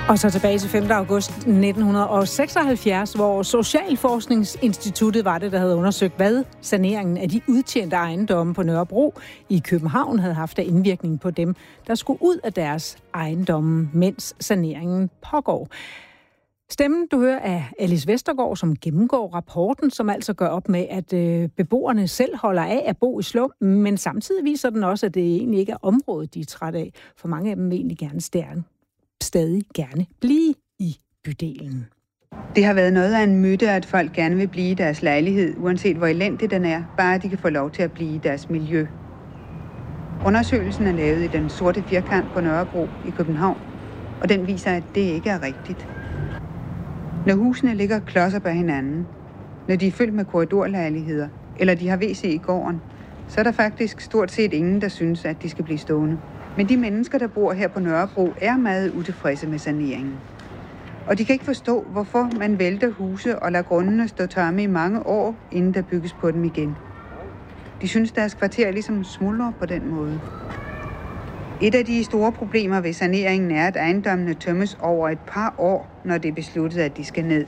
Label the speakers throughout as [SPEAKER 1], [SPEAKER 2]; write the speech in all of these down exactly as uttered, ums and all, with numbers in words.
[SPEAKER 1] Og så tilbage til femte august nitten seksoghalvfjerds, hvor Socialforskningsinstituttet var det, der havde undersøgt, hvad saneringen af de udtjente ejendomme på Nørrebro i København havde haft af indvirkning på dem, der skulle ud af deres ejendomme, mens saneringen pågår. Stemmen, du hører, er Alice Vestergaard, som gennemgår rapporten, som altså gør op med, at øh, beboerne selv holder af at bo i slum, men samtidig viser den også, at det egentlig ikke er området, de er træt af. For mange af dem vil egentlig gerne stærne. stadig gerne blive i bydelen.
[SPEAKER 2] Det har været noget af en myte, at folk gerne vil blive i deres lejlighed, uanset hvor elendig den er, bare de kan få lov til at blive i deres miljø. Undersøgelsen er lavet i den sorte firkant på Nørrebro i København, og den viser, at det ikke er rigtigt. Når husene ligger klodser bag hinanden, når de er fyldt med korridorlejligheder, eller de har W C i gården, så er der faktisk stort set ingen, der synes, at de skal blive stående. Men de mennesker, der bor her på Nørrebro, er meget utilfredse med saneringen. Og de kan ikke forstå, hvorfor man vælter huse og lader grundene stå tomme i mange år, inden der bygges på dem igen. De synes, deres kvarter ligesom smuldrer på den måde. Et af de store problemer ved saneringen er, at ejendommene tømmes over et par år, når det er besluttet, at de skal ned.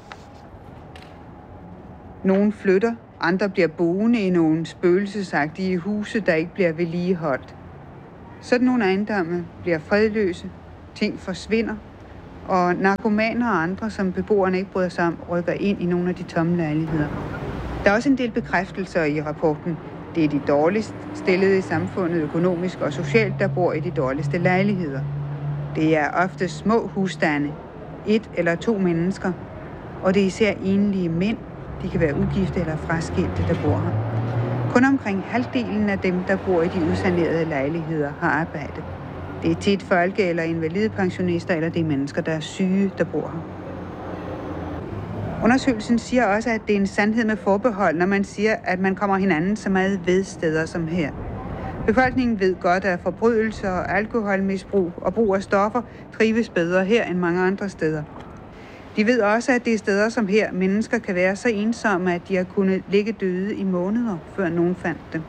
[SPEAKER 2] Nogle flytter, andre bliver boende i nogle spøgelsesagtige huse, der ikke bliver vedligeholdt. Sådan nogle ejendomme bliver fredløse, ting forsvinder, og narkomaner og andre, som beboerne ikke bryder sig om, rykker ind i nogle af de tomme lejligheder. Der er også en del bekræftelser i rapporten. Det er de dårligst stillede i samfundet, økonomisk og socialt, der bor i de dårligste lejligheder. Det er ofte små husstande, et eller to mennesker, og det er især enlige mænd, de kan være ugifte eller fraskilte, der bor her. Kun omkring halvdelen af dem, der bor i de udsanerede lejligheder, har arbejde. Det er tit folke- eller invalidepensionister, eller det er mennesker, der er syge, der bor her. Undersøgelsen siger også, at det er en sandhed med forbehold, når man siger, at man kommer hinanden så meget ved steder som her. Befolkningen ved godt, at forbrydelser, alkoholmisbrug og brug af stoffer trives bedre her end mange andre steder. De ved også, at det er steder som her, mennesker kan være så ensomme, at de har kunnet ligge døde i måneder, før nogen fandt dem.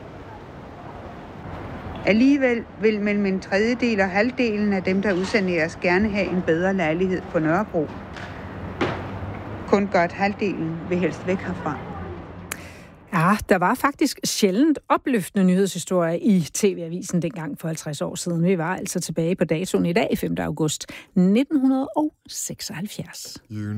[SPEAKER 2] Alligevel vil mellem en tredjedel og halvdelen af dem, der udsaneres, gerne have en bedre lejlighed på Nørrebro. Kun godt halvdelen vil helst væk herfra.
[SPEAKER 1] Ja, der var faktisk sjældent opløftende nyhedshistorier i T V-avisen dengang for halvtreds år siden. Vi var altså tilbage på datoen i dag, femte august nitten seksoghalvfjerds.